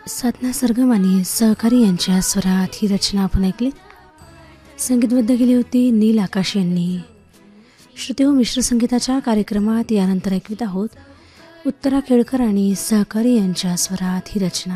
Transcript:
साधना सरगम आणि सहकारी यांच्या स्वरात ही रचना आपण ऐकली. संगीतबद्ध केली होती नील आकाश यांनी. श्रुती हो मिश्र संगीताच्या कार्यक्रमात यानंतर ऐकवित आहोत उत्तरा केळकर आणि सहकारी यांच्या स्वरात ही रचना.